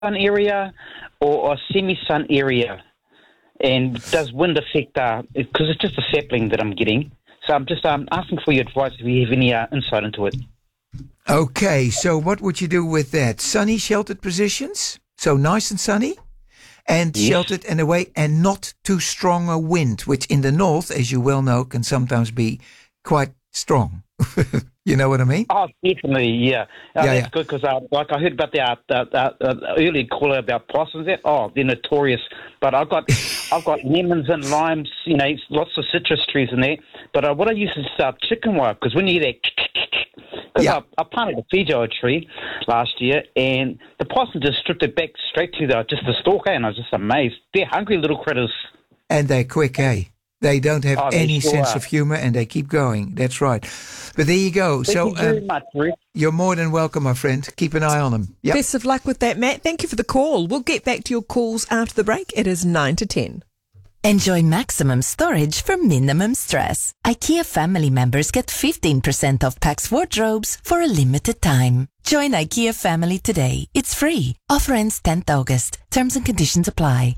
sun area or a semi-sun area? And does wind affect, because it's just a sapling that I'm getting. So I'm just asking for your advice if you have any insight into it. Okay, so what would you do with that? Sunny, sheltered positions? So nice and sunny? And sheltered and away, and not too strong a wind, which in the north, as you well know, can sometimes be quite strong. You know what I mean? Oh, definitely, yeah. That's good because, like I heard about the early caller about possums. They're notorious. But I've got lemons and limes, lots of citrus trees in there. But what I use is chicken wire, because when you hear that, because I planted a Feijoa tree last year, and the possum just stripped it back straight to the stalk, and I was just amazed. They're hungry little critters. And they're quick, eh? They don't have any sense of humour, and they keep going. That's right. But there you go. Thank you very much, Rick. You're more than welcome, my friend. Keep an eye on them. Yep. Best of luck with that, Matt. Thank you for the call. We'll get back to your calls after the break. It is 9 to 10. Enjoy maximum storage for minimum stress. IKEA family members get 15% off Pax wardrobes for a limited time. Join IKEA family today. It's free. Offer ends 10th August. Terms and conditions apply.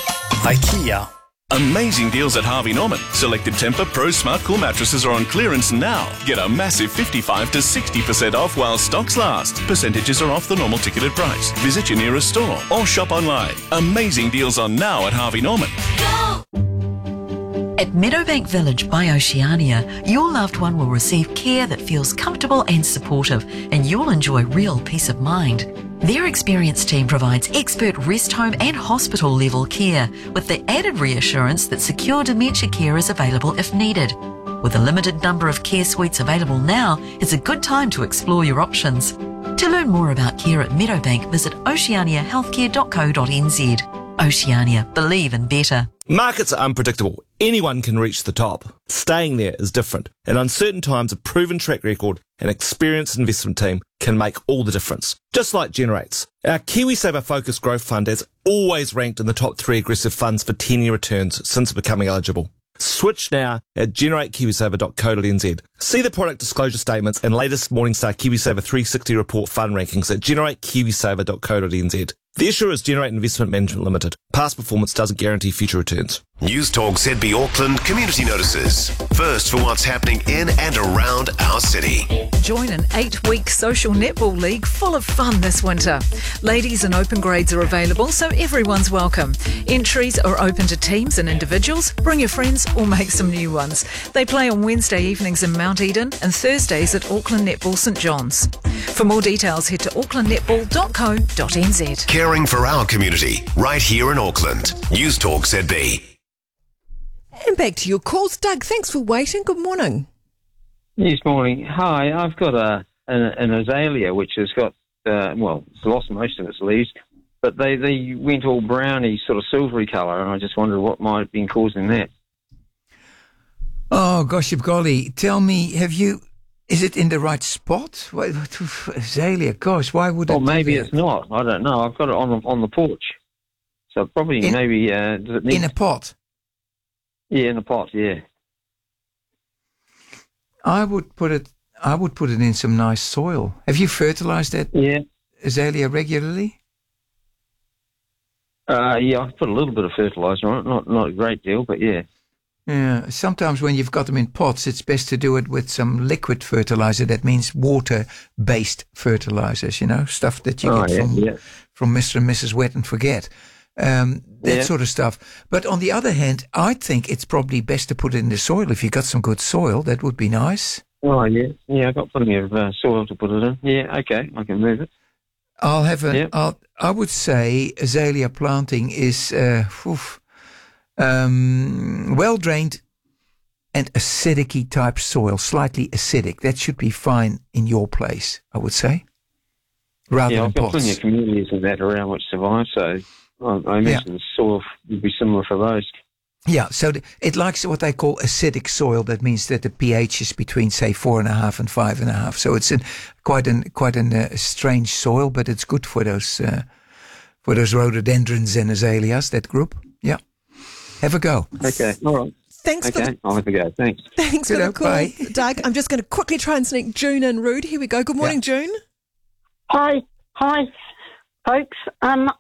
IKEA. Amazing deals at Harvey Norman. Selected Tempur Pro Smart Cool mattresses are on clearance now. Get a massive 55 to 60% off while stocks last. Percentages are off the normal ticketed price. Visit your nearest store or shop online. Amazing deals on now at Harvey Norman. Go! At Meadowbank Village by Oceania, your loved one will receive care that feels comfortable and supportive, and you'll enjoy real peace of mind. Their experienced team provides expert rest home and hospital level care, with the added reassurance that secure dementia care is available if needed. With a limited number of care suites available now, it's a good time to explore your options. To learn more about care at Meadowbank, visit oceaniahealthcare.co.nz. Oceania, believe in better. Markets are unpredictable. Anyone can reach the top. Staying there is different. In uncertain times, a proven track record and experienced investment team can make all the difference. Just like Generates. Our KiwiSaver Focused Growth Fund has always ranked in the top 3 aggressive funds for 10-year returns since becoming eligible. Switch now at generatekiwisaver.co.nz. See the product disclosure statements and latest Morningstar KiwiSaver 360 report fund rankings at generatekiwisaver.co.nz. The issuer is Generate Investment Management Limited. Past performance doesn't guarantee future returns. News Talk ZB Auckland community notices. First for what's happening in and around our city. Join an 8-week social netball league full of fun this winter. Ladies and open grades are available, so everyone's welcome. Entries are open to teams and individuals. Bring your friends or make some new ones. They play on Wednesday evenings in Mount Eden and Thursdays at Auckland Netball St John's. For more details, head to aucklandnetball.co.nz. Caring for our community, right here in Auckland. News Talk ZB. And back to your calls. Doug, thanks for waiting. Good morning. Yes, morning. Hi, I've got an azalea which has got, it's lost most of its leaves, but they went all browny, sort of silvery colour, and I just wondered what might have been causing that. Oh, gosh, golly. Tell me, is it in the right spot? Azalea, gosh, why would it? Or maybe it's not. I don't know. I've got it on the porch. So probably does it need... In a pot? Yeah, in a pot, yeah. I would put it in some nice soil. Have you fertilized that azalea regularly? Yeah, I've put a little bit of fertilizer on it, not a great deal, but yeah. Yeah, sometimes when you've got them in pots, it's best to do it with some liquid fertilizer. That means water-based fertilizers, stuff that you get from Mr. and Mrs. Wet and Forget. That sort of stuff. But on the other hand, I think it's probably best to put it in the soil. If you got some good soil, that would be nice. Oh, yeah. Yeah, I've got plenty of soil to put it in. Yeah, okay, I can move it. I would say azalea planting is well-drained and acidic type soil, slightly acidic. That should be fine in your place, I would say, rather than I've got pots. plenty of communities of that around which survive, so I imagine the soil would be similar for those. Yeah, so it likes what they call acidic soil. That means that the pH is between, say, 4.5 and 5.5. So it's quite a strange soil, but it's good for those rhododendrons and azaleas. That group, yeah. Have a go. Okay, all right. I'll have a go. Thanks. Thanks for the call, bye. Doug. I'm just going to quickly try and sneak June in. Rude. Here we go. Good morning, June. Hi. folks.